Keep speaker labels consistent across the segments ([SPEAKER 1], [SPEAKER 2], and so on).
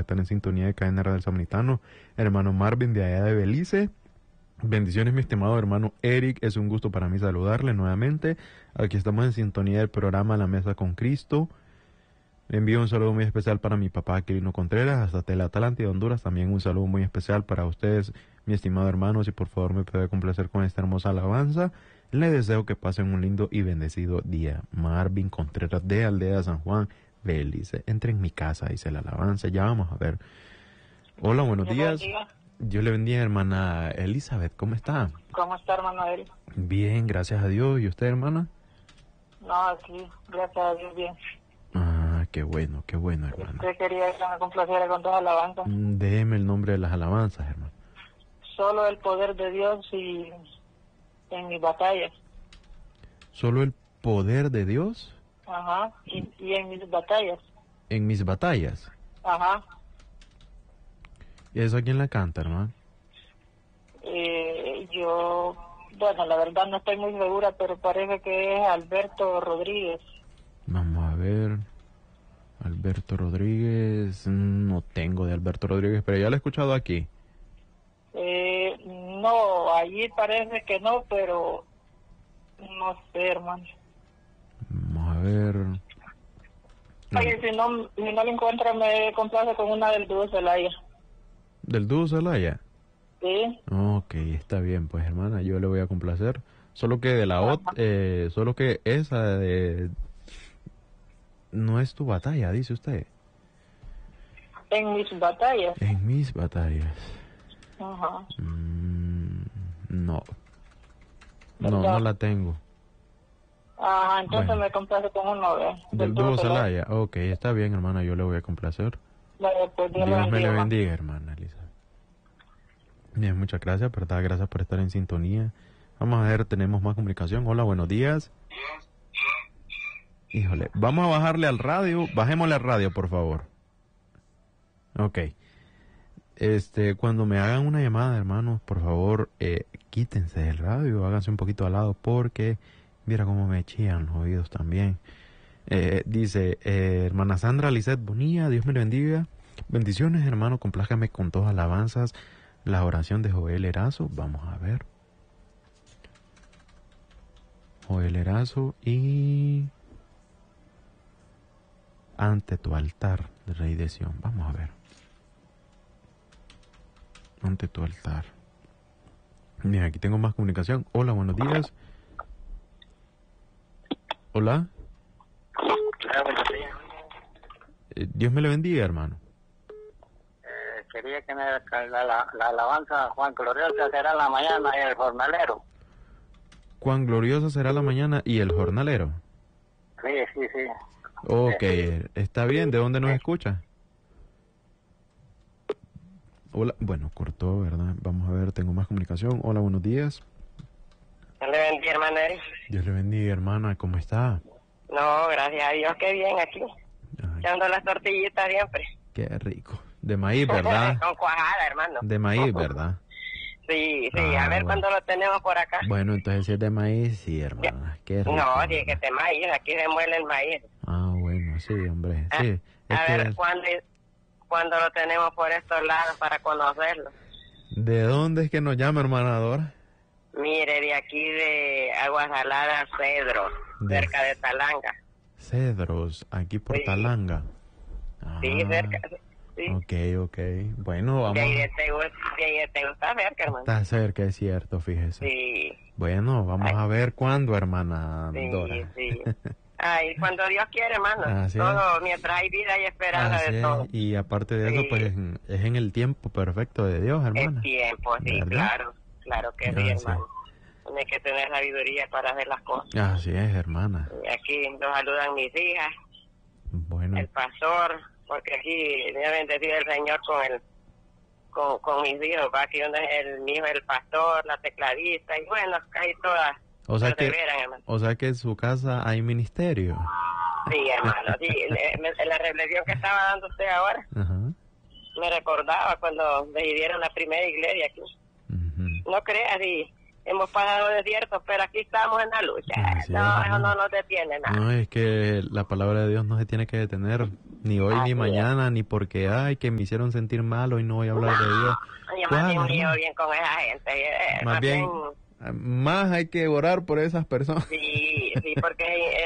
[SPEAKER 1] estar en sintonía de Cadena del Samaritano. Hermano Marvin de allá de Belice. Bendiciones, mi estimado hermano Eric. Es un gusto para mí saludarle nuevamente. Aquí estamos en sintonía del programa La Mesa con Cristo. Le envío un saludo muy especial para mi papá Quirino Contreras, hasta Tela-Atlante de Honduras. También un saludo muy especial para ustedes, mi estimado hermano. Si por favor me puede complacer con esta hermosa alabanza, le deseo que pasen un lindo y bendecido día. Marvin Contreras de Aldea San Juan, Belice. Entre en mi casa, dice la alabanza. Ya vamos a ver. Hola, buenos días. Dios le bendiga, hermana Elizabeth. ¿Cómo está?
[SPEAKER 2] ¿Cómo está, hermano él?
[SPEAKER 1] Bien, gracias a Dios. ¿Y usted, hermana?
[SPEAKER 2] No, aquí, gracias a Dios, bien.
[SPEAKER 1] Ah, qué bueno, hermana.
[SPEAKER 2] Usted quería que me complaciera con todas las alabanzas.
[SPEAKER 1] Déjeme el nombre de las alabanzas, hermano.
[SPEAKER 2] Solo el poder de Dios y en mis batallas.
[SPEAKER 1] ¿Solo el poder de Dios?
[SPEAKER 2] Ajá, y en mis batallas.
[SPEAKER 1] En mis batallas.
[SPEAKER 2] Ajá.
[SPEAKER 1] ¿Y eso a quién la canta, hermano?
[SPEAKER 2] Bueno, la verdad no estoy muy segura, pero parece que es Alberto Rodríguez.
[SPEAKER 1] Vamos a ver. Alberto Rodríguez. No tengo de Alberto Rodríguez, pero ya lo he escuchado aquí.
[SPEAKER 2] No, allí parece que no, pero no sé, hermano.
[SPEAKER 1] Vamos a ver.
[SPEAKER 2] Oye, si no lo encuentra, me complace con una del dúo Celaya.
[SPEAKER 1] ¿Del dúo Celaya?
[SPEAKER 2] Sí.
[SPEAKER 1] Ok, está bien, pues hermana, yo le voy a complacer. Solo que de la solo que esa de... No es tu batalla, dice usted.
[SPEAKER 2] En mis batallas.
[SPEAKER 1] En mis batallas.
[SPEAKER 2] Ajá.
[SPEAKER 1] No. No la tengo.
[SPEAKER 2] Ajá, entonces
[SPEAKER 1] Bueno.
[SPEAKER 2] me complace con uno,
[SPEAKER 1] Del dúo Celaya. Ok, está bien, hermana, yo le voy a complacer.
[SPEAKER 2] Vale, pues
[SPEAKER 1] Dios me le bendiga, hermana Elisa. Bien, muchas gracias, ¿verdad? Gracias por estar en sintonía. Vamos a ver, tenemos más comunicación. Hola, buenos días. Híjole, vamos a bajarle al radio. Bajémosle al radio, por favor. Ok. Cuando me hagan una llamada, hermanos, por favor, quítense del radio, háganse un poquito al lado, porque mira cómo me chillan los oídos también. Dice, hermana Sandra Lisette Bonilla, Dios me le bendiga. Bendiciones, hermano, complájame con todas alabanzas. La oración de Joel Erazo, vamos a ver. Joel Erazo y... Ante tu altar, Rey de Sión. Vamos a ver. Ante tu altar. Mira, aquí tengo más comunicación. Hola, buenos días. Hola.
[SPEAKER 3] Buenos días.
[SPEAKER 1] Dios me le bendiga, hermano.
[SPEAKER 3] Quería que la alabanza Juan Gloriosa será la mañana y el jornalero.
[SPEAKER 1] Cuán gloriosa será la mañana y el jornalero.
[SPEAKER 3] Sí.
[SPEAKER 1] Ok, está bien. ¿De dónde nos escucha? Hola, bueno, cortó, ¿verdad? Vamos a ver, tengo más comunicación. Hola, buenos días.
[SPEAKER 3] Dios le bendiga, hermana Eric.
[SPEAKER 1] Dios le bendiga, hermana, ¿cómo está?
[SPEAKER 3] No, gracias a Dios, qué bien aquí.
[SPEAKER 1] Ay,
[SPEAKER 3] Echando las tortillitas siempre.
[SPEAKER 1] qué rico. De maíz, ¿verdad?
[SPEAKER 3] Con cuajada, hermano.
[SPEAKER 1] De maíz, ¿verdad?
[SPEAKER 3] Sí,
[SPEAKER 1] Ah,
[SPEAKER 3] a ver
[SPEAKER 1] bueno.
[SPEAKER 3] cuándo lo tenemos por acá.
[SPEAKER 1] Bueno, entonces si es de maíz, sí, hermana. Qué rico.
[SPEAKER 3] No,
[SPEAKER 1] ¿verdad?
[SPEAKER 3] sí, que te maíz, aquí se muele el maíz.
[SPEAKER 1] Ah, bueno, sí, hombre. Sí, es
[SPEAKER 3] A
[SPEAKER 1] que...
[SPEAKER 3] ver cuándo lo tenemos por estos lados para conocerlo.
[SPEAKER 1] ¿De dónde es que nos llama, hermana Dora?
[SPEAKER 3] Mire, de aquí de Aguas Saladas, Cedro, cerca de Talanga.
[SPEAKER 1] Cedros, aquí por
[SPEAKER 3] Sí.
[SPEAKER 1] Talanga.
[SPEAKER 3] Sí, cerca. Sí.
[SPEAKER 1] Ok. Bueno, vamos.
[SPEAKER 3] De ahí de Tegu está cerca, hermano.
[SPEAKER 1] Está cerca, es cierto, fíjese.
[SPEAKER 3] Sí.
[SPEAKER 1] Bueno, vamos a ver cuándo, hermana Dora.
[SPEAKER 3] Sí. Ay, cuando Dios quiere, hermano.
[SPEAKER 1] Así
[SPEAKER 3] todo,
[SPEAKER 1] es.
[SPEAKER 3] mientras hay vida y esperanza
[SPEAKER 1] Así
[SPEAKER 3] de
[SPEAKER 1] es.
[SPEAKER 3] todo.
[SPEAKER 1] Y aparte de eso, pues es en el tiempo perfecto de Dios, hermana.
[SPEAKER 3] El tiempo, sí,
[SPEAKER 1] ¿verdad?
[SPEAKER 3] claro que sí,
[SPEAKER 1] Así
[SPEAKER 3] hermano. Tiene que tener sabiduría para hacer las cosas.
[SPEAKER 1] Así es, hermana.
[SPEAKER 3] Y aquí nos saludan mis hijas,
[SPEAKER 1] Bueno,
[SPEAKER 3] el pastor, porque aquí me ha bendecido el Señor con mis hijos, va, aquí donde mi hijo el pastor, la tecladista, y bueno, casi todas perseveran, hermano.
[SPEAKER 1] o sea que en su casa hay ministerio.
[SPEAKER 3] Sí, hermano, sí, la reflexión que estaba dando usted ahora,
[SPEAKER 1] Ajá.
[SPEAKER 3] me recordaba cuando decidieron la primera iglesia aquí.
[SPEAKER 1] Uh-huh.
[SPEAKER 3] No creas, sí, hemos pasado desiertos, pero aquí estamos en la lucha.
[SPEAKER 1] Así
[SPEAKER 3] No,
[SPEAKER 1] es,
[SPEAKER 3] eso no nos detiene nada.
[SPEAKER 1] No, es que la palabra de Dios no se tiene que detener Ni hoy, ni
[SPEAKER 3] Así
[SPEAKER 1] mañana, ni porque, ay, que me hicieron sentir mal, hoy no voy a hablar de Dios.
[SPEAKER 3] Yo más bien me llevo bien con esa gente.
[SPEAKER 1] Más bien, más hay que orar por esas personas.
[SPEAKER 3] Sí, porque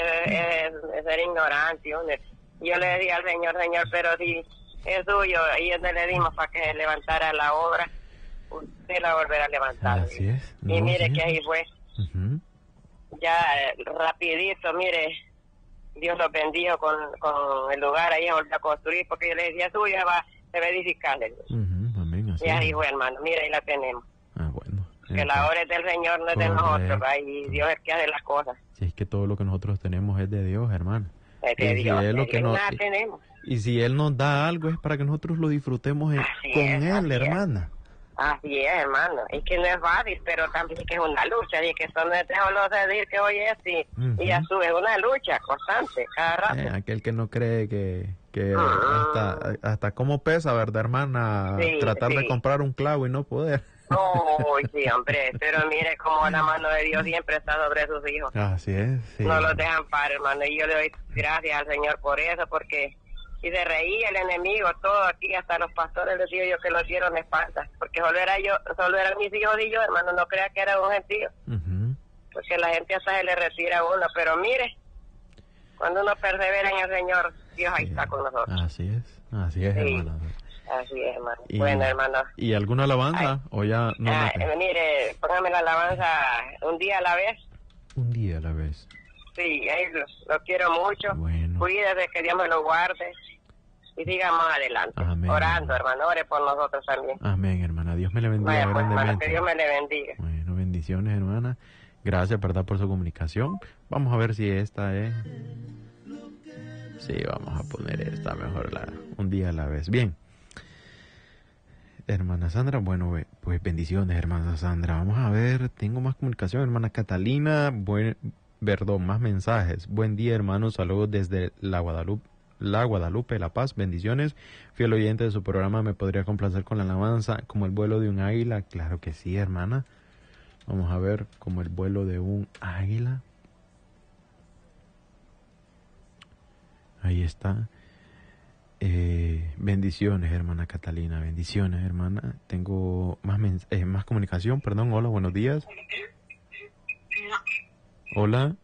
[SPEAKER 3] es ser ignorante. Yo le decía al Señor, pero si es suyo, y donde le dimos para que levantara la obra, usted la volverá a levantar.
[SPEAKER 1] Así es.
[SPEAKER 3] Y mire que ahí fue.
[SPEAKER 1] Uh-huh.
[SPEAKER 3] Ya rapidito, mire, Dios los bendijo con el lugar, ahí volvió a construir, porque yo le decía, suyo se va a edificar.
[SPEAKER 1] Amén, así
[SPEAKER 3] y ahí fue, hermano, mira, ahí la tenemos.
[SPEAKER 1] Bueno.
[SPEAKER 3] Que la obra es del Señor, no es de nosotros, y Dios es el que hace las cosas.
[SPEAKER 1] Si es que todo lo que nosotros tenemos es de Dios, hermano.
[SPEAKER 3] Es de Dios,
[SPEAKER 1] si es lo que
[SPEAKER 3] nada tenemos.
[SPEAKER 1] Y si Él nos da algo es para que nosotros lo disfrutemos con Él, hermana.
[SPEAKER 3] Así es, hermano. Es que no es fácil, pero también es que es una lucha. Y que esto no es solo decir que hoy es y ya sube. Es una lucha constante, cada rato.
[SPEAKER 1] Aquel que no cree que hasta cómo pesa, ¿verdad, hermana? Tratar de comprar un clavo y no poder.
[SPEAKER 3] Sí, hombre. Pero mire cómo la mano de Dios siempre está sobre sus hijos.
[SPEAKER 1] Así es, sí.
[SPEAKER 3] No los dejan parar, hermano. Y yo le doy gracias al Señor por eso, porque... Y se reía el enemigo, todo aquí, hasta los pastores les digo yo que los dieron espaldas, porque solo eran mis hijos y yo, hermano, no crea que era un gentío, porque la gente hasta se le retira a uno, pero mire, cuando uno persevera en el Señor, Dios ahí está con nosotros.
[SPEAKER 1] Así es, hermano.
[SPEAKER 3] Así es, hermano. Bueno, hermano.
[SPEAKER 1] ¿Y alguna alabanza? ¿O ya no?
[SPEAKER 3] Mire, póngame la alabanza un día a la vez.
[SPEAKER 1] Un día a la vez.
[SPEAKER 3] Sí, lo quiero mucho.
[SPEAKER 1] Bueno.
[SPEAKER 3] Cuídese, que Dios me lo guarde. Y sigamos adelante.
[SPEAKER 1] Amén,
[SPEAKER 3] orando, hermano, ore por nosotros también.
[SPEAKER 1] Amén, hermana. Dios me le bendiga grandemente.
[SPEAKER 3] Que Dios me le bendiga.
[SPEAKER 1] Bueno, bendiciones, hermana. Gracias, ¿verdad?, por su comunicación. Vamos a ver si esta es... Sí, vamos a poner esta mejor, un día a la vez. Bien. Hermana Sandra, bueno, pues bendiciones, hermana Sandra. Vamos a ver, tengo más comunicación, hermana Catalina. Más mensajes. Buen día, hermanos. Saludos desde La Guadalupe, La Paz. Bendiciones. Fiel oyente de su programa. ¿Me podría complacer con la alabanza como el vuelo de un águila? Claro que sí, hermana. Vamos a ver, como el vuelo de un águila. Ahí está. Bendiciones, hermana Catalina. Bendiciones, hermana. Tengo más comunicación. Perdón. Hola, buenos días. Hola.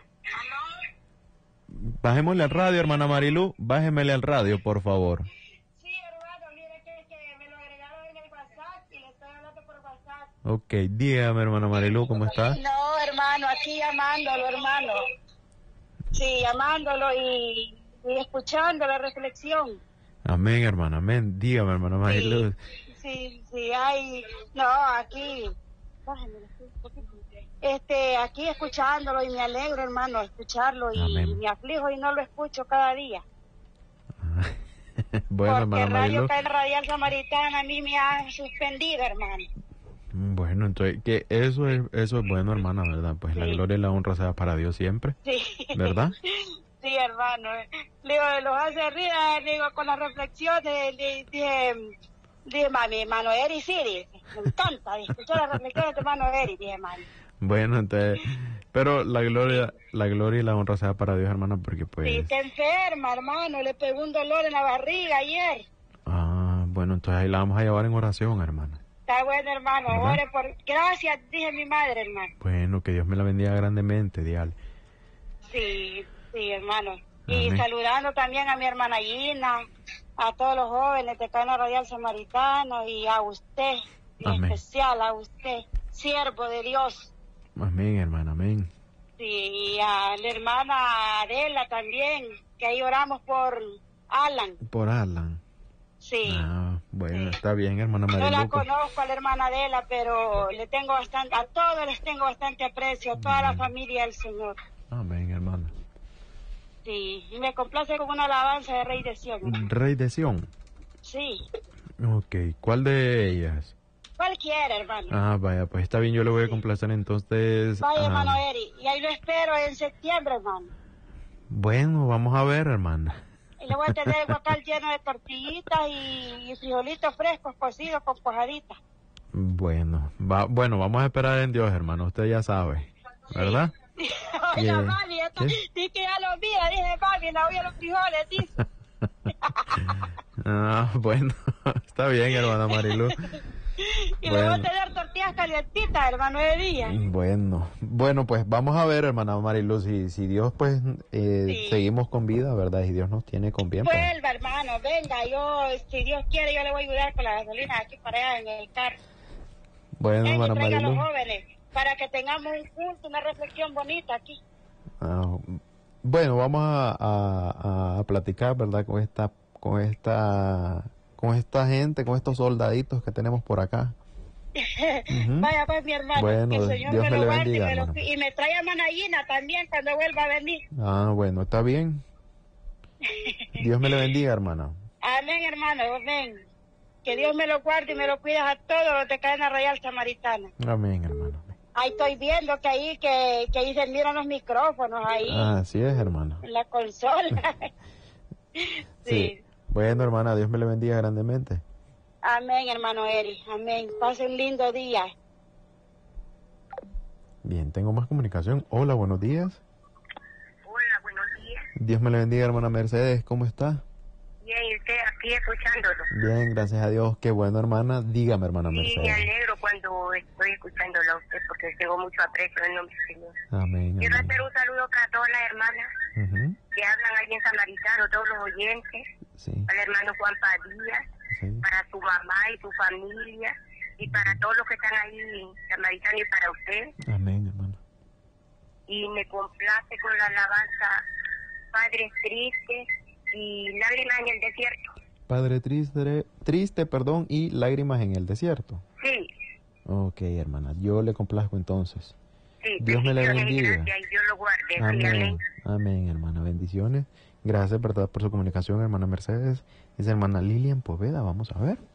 [SPEAKER 1] Bájemosle al radio, hermana Marilu. Bájemele al radio, por favor.
[SPEAKER 2] Sí, hermano, mire que me lo agregaron en el WhatsApp y le estoy hablando por WhatsApp.
[SPEAKER 1] Ok, dígame, hermana Marilu, ¿cómo está?
[SPEAKER 2] No, hermano, aquí llamándolo, hermano. Sí, llamándolo y escuchando la reflexión.
[SPEAKER 1] Amén, hermana, amén. Dígame, hermana Marilu.
[SPEAKER 2] Sí, aquí. Bájemelo, aquí escuchándolo y me alegro, hermano, escucharlo y me aflijo y no lo escucho cada día.
[SPEAKER 1] Bueno,
[SPEAKER 2] porque
[SPEAKER 1] hermana Marilu,
[SPEAKER 2] Radial Samaritana a mí me ha suspendido, hermano.
[SPEAKER 1] Bueno, entonces que eso es bueno, hermana, ¿verdad? Pues la gloria y la honra sea para Dios siempre, ¿verdad?
[SPEAKER 2] Sí, hermano. Digo, los hace rir, digo, con las reflexiones, dije, mami, hermano Eri, sí, me encanta escuchar las reflexiones de hermano Eri, dije, mami.
[SPEAKER 1] Bueno, entonces, pero la gloria y la honra sea para Dios, hermana, porque pues...
[SPEAKER 2] Sí, está enferma, hermano, le pegó un dolor en la barriga ayer.
[SPEAKER 1] Bueno, entonces ahí la vamos a llevar en oración, hermana.
[SPEAKER 2] Está bueno, hermano, ore por... Gracias, dije mi madre, hermano.
[SPEAKER 1] Bueno, que Dios me la bendiga grandemente, dial.
[SPEAKER 2] Sí, hermano. Y saludando también a mi hermana Gina, a todos los jóvenes de Cadena Radial Samaritano y a usted, en especial a usted, siervo de Dios.
[SPEAKER 1] Amén, hermana, amén.
[SPEAKER 2] Sí, y a la hermana Adela también, que ahí oramos por Alan.
[SPEAKER 1] Por Alan.
[SPEAKER 2] Sí.
[SPEAKER 1] Bueno, está bien, hermana Marilu.
[SPEAKER 2] No la conozco a la hermana Adela, pero a todos les tengo bastante aprecio, a toda la familia del Señor.
[SPEAKER 1] Amén, hermana.
[SPEAKER 2] Sí, y me complace con una alabanza de Rey de Sion.
[SPEAKER 1] ¿Rey de Sion?
[SPEAKER 2] Sí.
[SPEAKER 1] Ok, ¿cuál de ellas?
[SPEAKER 2] Cualquiera, hermano.
[SPEAKER 1] Vaya, pues está bien, yo le voy a complacer entonces.
[SPEAKER 2] Vaya, hermano Eri, y ahí lo espero en septiembre, hermano.
[SPEAKER 1] Bueno, vamos a ver, hermana.
[SPEAKER 2] Y le voy a tener el guacal lleno de tortillitas y frijolitos frescos cocidos con cuajaditas.
[SPEAKER 1] Bueno, vamos a esperar en Dios, hermano, usted ya sabe, ¿verdad?
[SPEAKER 2] Oiga, mami, sí que ya lo vi, dije, mami, la voy a los frijoles, dice.
[SPEAKER 1] Bueno, está bien, hermana Marilu.
[SPEAKER 2] Y bueno. Vamos a tener tortillas calientitas, hermano de día.
[SPEAKER 1] Bueno, pues vamos a ver, hermana Marilu, si Dios, pues, sí, seguimos con vida, ¿verdad? Y Dios nos tiene con bien.
[SPEAKER 2] Vuelva, hermano, venga, si Dios quiere, yo le voy a ayudar con la gasolina aquí para allá en el carro.
[SPEAKER 1] Bueno, hermana Marilu.
[SPEAKER 2] A los jóvenes, para que tengamos un culto, una reflexión bonita aquí.
[SPEAKER 1] Bueno, vamos a platicar, ¿verdad? Con esta gente, con estos soldaditos que tenemos por acá.
[SPEAKER 2] Vaya pues, mi hermano,
[SPEAKER 1] bueno,
[SPEAKER 2] que el Señor
[SPEAKER 1] Dios
[SPEAKER 2] me lo guarde
[SPEAKER 1] bendiga,
[SPEAKER 2] y me trae a Manallina también cuando vuelva a venir.
[SPEAKER 1] Bueno, está bien. Dios me le bendiga, hermana.
[SPEAKER 2] Amén, hermano, amén. Que Dios me lo guarde y me lo cuide a todos los de Cadena Radial Samaritana.
[SPEAKER 1] Amén, hermano.
[SPEAKER 2] Ahí estoy viendo que ahí se miran los micrófonos ahí.
[SPEAKER 1] Así es, hermano.
[SPEAKER 2] En la consola.
[SPEAKER 1] Sí. Bueno, hermana, Dios me le bendiga grandemente.
[SPEAKER 2] Amén, hermano Eri. Amén. Pase un lindo día.
[SPEAKER 1] Bien, tengo más comunicación. Hola, buenos días.
[SPEAKER 3] Hola, buenos días.
[SPEAKER 1] Dios me le bendiga, hermana Mercedes. ¿Cómo está?
[SPEAKER 3] Bien, y usted aquí escuchándolo.
[SPEAKER 1] Bien, gracias a Dios. Qué bueno, hermana. Dígame, hermana Mercedes.
[SPEAKER 3] Sí, me alegro cuando estoy escuchándolo a usted porque tengo mucho aprecio en nombre del Señor.
[SPEAKER 1] Amén.
[SPEAKER 3] Quiero hacer un saludo para todas las hermanas que hablan allí en Samaritano, todos los oyentes.
[SPEAKER 1] Sí.
[SPEAKER 3] Al hermano Juan Padilla, sí, para su mamá y su familia, y para todos los que están ahí en Samaritano y para usted.
[SPEAKER 1] Amén, hermano.
[SPEAKER 3] Y me complace con la alabanza Padre Triste y Lágrimas en el Desierto.
[SPEAKER 1] Padre triste, y Lágrimas en el Desierto.
[SPEAKER 3] Sí.
[SPEAKER 1] Ok, hermana, yo le complazco entonces.
[SPEAKER 3] Sí,
[SPEAKER 1] Dios me le bendiga.
[SPEAKER 3] Gracias, y Dios lo guarde.
[SPEAKER 1] Amén.
[SPEAKER 3] Sí, amén.
[SPEAKER 1] Amén, hermana, bendiciones. Gracias, verdad, por su comunicación, hermana Mercedes. Es hermana Lilian Poveda, vamos a ver.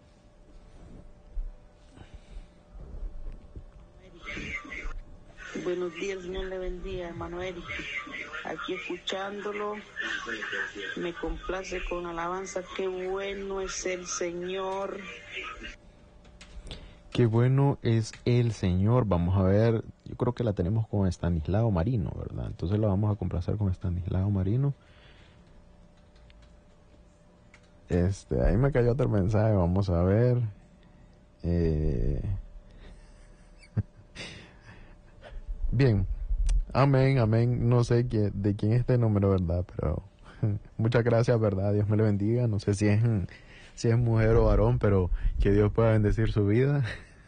[SPEAKER 4] Buenos días, Dios le bendiga, hermano Eric. Aquí escuchándolo, me complace con alabanza. Qué bueno es el Señor.
[SPEAKER 1] Qué bueno es el Señor. Vamos a ver, yo creo que la tenemos con Estanislao Marino, ¿verdad? Entonces la vamos a complacer con Estanislao Marino. Ahí me cayó otro mensaje, vamos a ver. Bien, amén. No sé de quién es este número, ¿verdad? Pero muchas gracias, ¿verdad? Dios me le bendiga. No sé si es mujer o varón, pero que Dios pueda bendecir su vida.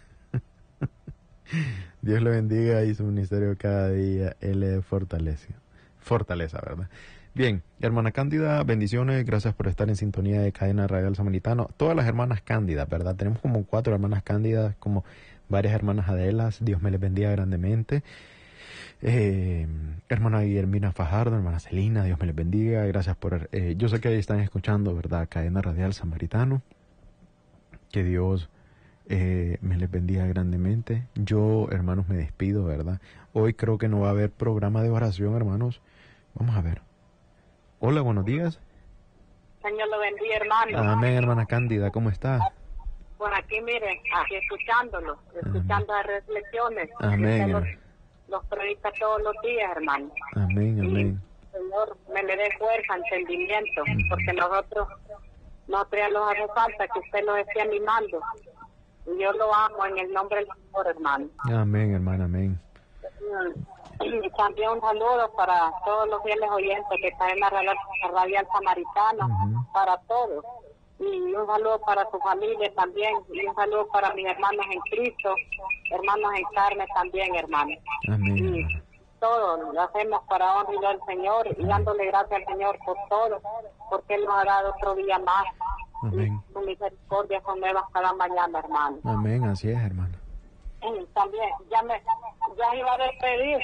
[SPEAKER 1] Dios le bendiga y su ministerio cada día Él le fortaleza, ¿verdad? Bien, hermana Cándida, bendiciones, gracias por estar en sintonía de Cadena Radial Samaritano. Todas las hermanas Cándidas, ¿verdad? Tenemos como 4 hermanas Cándidas, como varias hermanas Adelas, Dios me les bendiga grandemente. Hermana Guillermina Fajardo, hermana Celina, Dios me les bendiga, gracias por... yo sé que ahí están escuchando, ¿verdad? Cadena Radial Samaritano. Que Dios me les bendiga grandemente. Yo, hermanos, me despido, ¿verdad? Hoy creo que no va a haber programa de oración, hermanos. Vamos a ver. Hola, buenos días.
[SPEAKER 3] Señor lo bendiga, hermano.
[SPEAKER 1] Amén, hermana Cándida, ¿cómo está?
[SPEAKER 3] Por aquí, miren, aquí escuchando las reflexiones.
[SPEAKER 1] Amén.
[SPEAKER 3] Los predica todos los días, hermano.
[SPEAKER 1] Amén.
[SPEAKER 3] Y, Señor, me le dé fuerza, entendimiento, porque nosotros ya nos hace falta que usted nos esté animando. Y yo lo amo en el nombre del Señor, hermano.
[SPEAKER 1] Amén, hermano, amén.
[SPEAKER 3] Y también un saludo para todos los fieles oyentes que están en la Radial Samaritana, para todos. Y un saludo para su familia también, y un saludo para mis hermanos en Cristo, hermanos en carne también, hermano.
[SPEAKER 1] Amén.
[SPEAKER 3] Y todo lo hacemos para honrar al Señor y dándole gracias al Señor por todo, porque Él nos ha dado otro día más.
[SPEAKER 1] Amén.
[SPEAKER 3] Y su misericordia son nuevas cada mañana, hermano.
[SPEAKER 1] Amén, así es, hermano.
[SPEAKER 3] También, ya iba a despedir.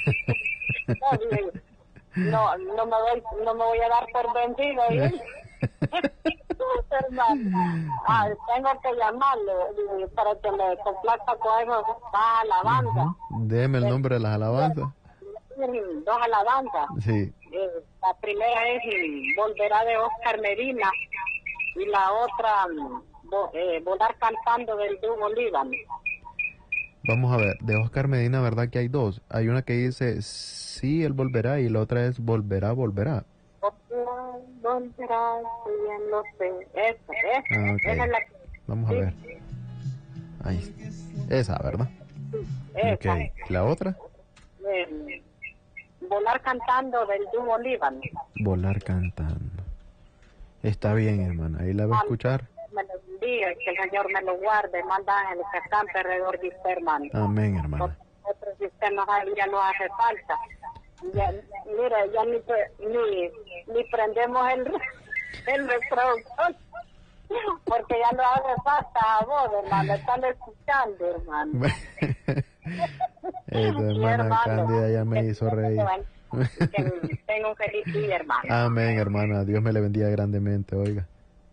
[SPEAKER 3] No me voy a dar por vencido, ¿sí? Hermano, tengo que llamarle para que me complazca con esas alabanzas.
[SPEAKER 1] Deme el nombre de las alabanzas.
[SPEAKER 3] 2 alabanzas.
[SPEAKER 1] Sí.
[SPEAKER 3] La primera es Volverá de Oscar Medina y la otra Volar Cantando del dúo Líbano.
[SPEAKER 1] Vamos a ver, de Oscar Medina, ¿verdad que hay 2? Hay una que dice, sí, Él volverá, y la otra es Volverá.
[SPEAKER 3] volverás, bien lo sé. Esa
[SPEAKER 1] Okay.
[SPEAKER 3] es la que...
[SPEAKER 1] Vamos a ver. Ahí. Esa, ¿verdad?
[SPEAKER 3] Esa.
[SPEAKER 1] Ok. ¿La otra?
[SPEAKER 3] Volar cantando del dúo Líbano.
[SPEAKER 1] Volar cantando. Está bien, hermana. Ahí la va a escuchar.
[SPEAKER 3] Me lo bendiga, que el Señor me lo guarde, manda ángeles que campe alrededor de usted, hermano.
[SPEAKER 1] Amén, hermana.
[SPEAKER 3] Nosotros, si usted nos ya nos hace falta. Ya, mira, ya ni prendemos el reproductor, porque ya no hace falta a vos, hermano. Están escuchando, hermano.
[SPEAKER 1] Esta hermana Cándida ya me hizo reír.
[SPEAKER 3] Que tenga un feliz día, hermano.
[SPEAKER 1] Amén, hermana. Dios me le bendiga grandemente, oiga.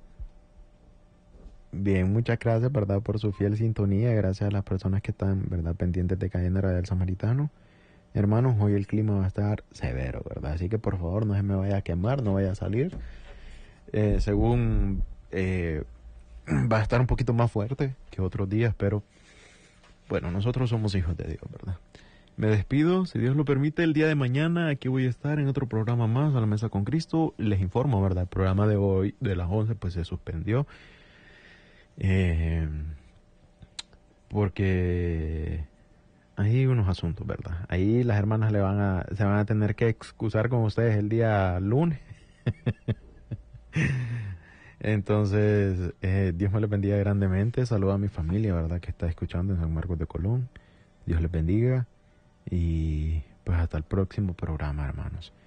[SPEAKER 1] Bien, muchas gracias, ¿verdad? Por su fiel sintonía. Gracias a las personas que están, ¿verdad? Pendientes de Cadena Radial Samaritano. Hermanos, hoy el clima va a estar severo, ¿verdad? Así que por favor no se me vaya a quemar, no vaya a salir. Según va a estar un poquito más fuerte que otros días, pero bueno, nosotros somos hijos de Dios, ¿verdad? Me despido, si Dios lo permite, el día de mañana aquí voy a estar en otro programa más, a la Mesa con Cristo. Les informo, ¿verdad? El programa de hoy, de las 11, pues se suspendió. Porque hay unos asuntos, ¿verdad? Ahí las hermanas se van a tener que excusar con ustedes el día lunes. Entonces, Dios me les bendiga grandemente. Saludo a mi familia, ¿verdad? Que está escuchando en San Marcos de Colón. Dios les bendiga. Y pues hasta el próximo programa, hermanos.